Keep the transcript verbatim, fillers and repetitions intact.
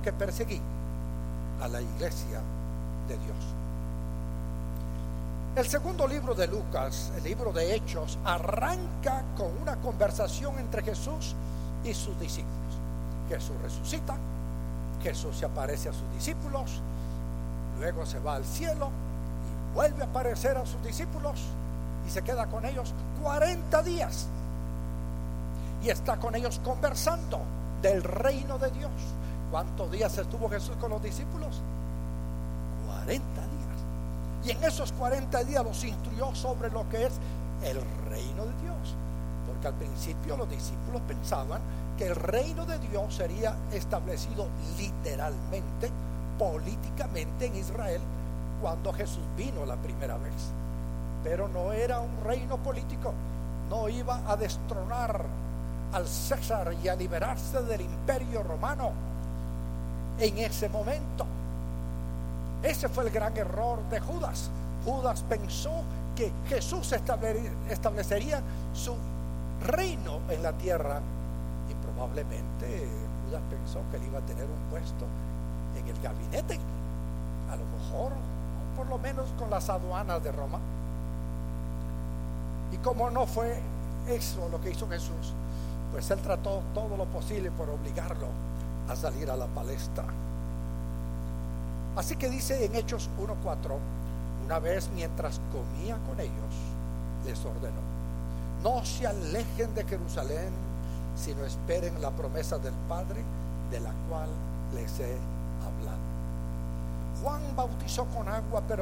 que perseguir a la iglesia de Dios. El segundo libro de Lucas, el libro de Hechos, arranca con una conversación entre Jesús y sus discípulos. Jesús resucita, Jesús se aparece a sus discípulos, luego se va al cielo y vuelve a aparecer a sus discípulos y se queda con ellos cuarenta días y está con ellos conversando del reino de Dios. ¿Cuántos días estuvo Jesús con los discípulos? cuarenta días. Y en esos cuarenta días los instruyó sobre lo que es el reino de Dios, porque al principio los discípulos pensaban que el reino de Dios sería establecido literalmente, políticamente en Israel cuando Jesús vino la primera vez. Pero no era un reino político, no iba a destronar al César y a liberarse del imperio romano en ese momento. Ese fue el gran error de Judas. Judas pensó que Jesús establecería su reino en la tierra, y probablemente Judas pensó que él iba a tener un puesto en el gabinete, a lo mejor, o por lo menos con las aduanas de Roma. Y como no fue eso lo que hizo Jesús, pues él trató todo lo posible por obligarlo a salir a la palestra. Así que dice en Hechos uno cuatro: una vez mientras comía con ellos, les ordenó: no se alejen de Jerusalén, sino esperen la promesa del Padre, de la cual les he hablado. Juan bautizó con agua, pero